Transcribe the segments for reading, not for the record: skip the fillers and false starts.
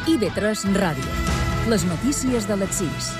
IB3 Ràdio. Les notícies de les 6.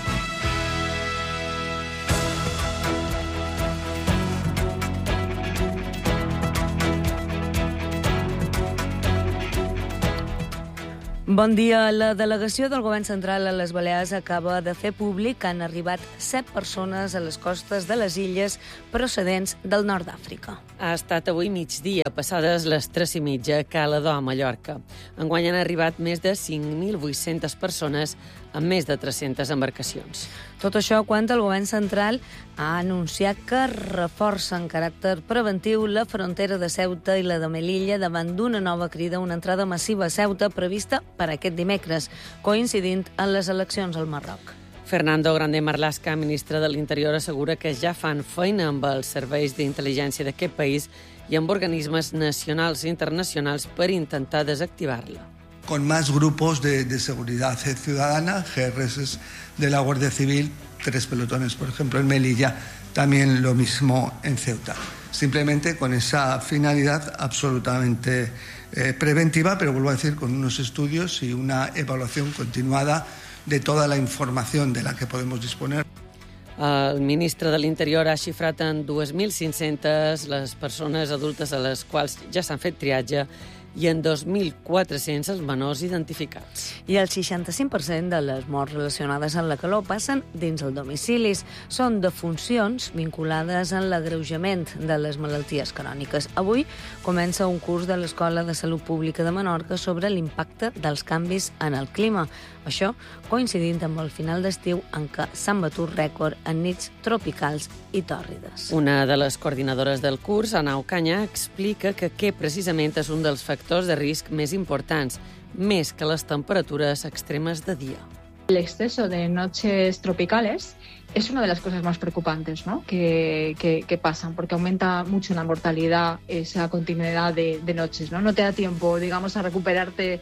Bon dia. La delegació del Govern Central a les Balears acaba de fer públic que han arribat 7 persones a les costes de les illes procedents del nord d'Àfrica. Ha estat avui migdia, passades les 3:30, a Cala d'Or, Mallorca. Enguany han arribat més de 5.800 persones amb més de 300 embarcacions. Tot això quan el Govern Central ha anunciat que reforça en caràcter preventiu la frontera de Ceuta i la de Melilla davant d'una nova crida a una entrada massiva a Ceuta prevista per aquest dimecres, coincidint amb les eleccions al Marroc. Fernando Grande Marlaska, ministre de l'Interior, assegura que ja fan feina amb els serveis d'intel·ligència d'aquest país i amb organismes nacionals i internacionals per intentar desactivar-la. Con más grupos de seguridad ciudadana, GRS de la Guardia Civil, 3 pelotones, por ejemplo, en Melilla, también lo mismo en Ceuta. Simplemente con esa finalidad absolutamente preventiva, pero vuelvo a decir, con unos estudios y una evaluación continuada de toda la información de la que podemos disponer. El ministre de l'Interior ha xifrat en 2.500 les persones adultes a les quals ja s'han fet triatge i en 2.400 els menors identificats. I el 65% de les morts relacionades amb la calor passen dins els domicilis. Són defuncions vinculades en l'agreujament de les malalties cròniques. Avui comença un curs de l'Escola de Salut Pública de Menorca sobre l'impacte dels canvis en el clima. Això coincidint amb el final d'estiu en què s'han batut rècord en nits tropicals i tòrrides. Una de les coordinadores del curs, Ana Ocaña, explica que aquest precisament és un dels factors de risc més importants, més que les temperatures extremes de dia. El exceso de noches tropicales es una de las cosas más preocupantes, ¿no? que pasan, porque aumenta mucho la mortalidad esa continuidad de noches, ¿no? No te da tiempo, digamos, a recuperarte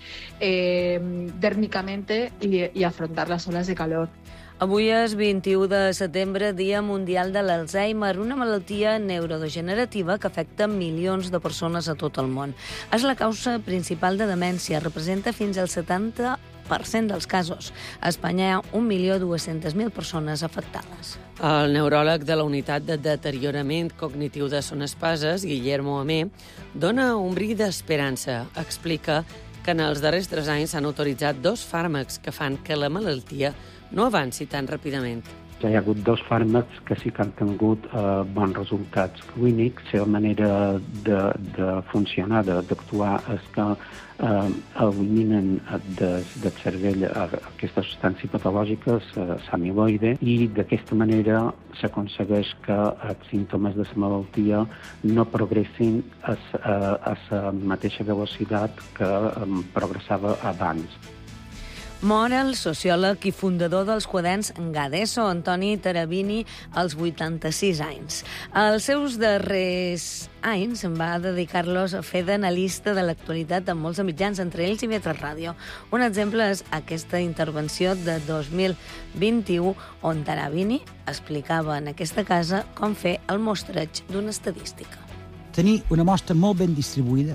térmicamente y afrontar las olas de calor. Avui és 21 de setembre, Dia Mundial de l'Alzheimer, una malaltia neurodegenerativa que afecta milions de persones a tot el món. És la causa principal de demència, representa fins al 70% dels casos. A Espanya hi ha 1.200.000 persones afectades. El neuròleg de la Unitat de Deteriorament Cognitiu de Son Espases, Guillermo Amé, dona un bri d'esperança. Explica que en els darrers 3 anys s'han autoritzat 2 fàrmacs que fan que la malaltia no avanci tan ràpidament. Hi ha hagut 2 fàrmacs que sí que han tingut bons resultats clínics. La manera de funcionar, d'actuar, és que eliminen del cervell aquesta substància patològica, l'amiloide, i d'aquesta manera s'aconsegueix que els símptomes de la malaltia no progressin a la mateixa velocitat que progressava abans. Mor el sociòleg i fundador dels quaderns Gadeso, Antoni Tarabini, als 86 anys. Els seus darrers anys va dedicar-los a fer d'analista de l'actualitat en molts mitjans, entre ells IB3 Ràdio. Un exemple és aquesta intervenció de 2021 on Tarabini explicava en aquesta casa com fer el mostreig d'una estadística. Tenir una mostra molt ben distribuïda,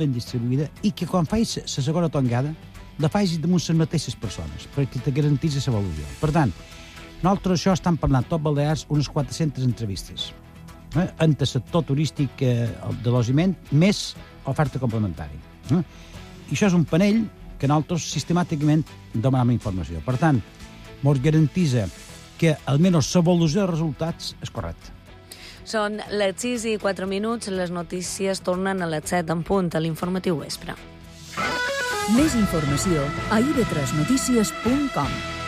i que quan faig la segona tongada la faig damunt les mateixes persones, perquè te garantís l'avaluació. Per tant, nosaltres això estem parlant tot Balears unes 400 entrevistes entre el sector turístic de l'alojament més oferta complementària. I això és un panell que nosaltres sistemàticament demanem informació. Per tant, ens garantís que almenys l'avaluació de resultats és correcta. Són les 6:04, les notícies tornen a les 7 en punt a l'informatiu vespre. Més informació a ib3notícies.com.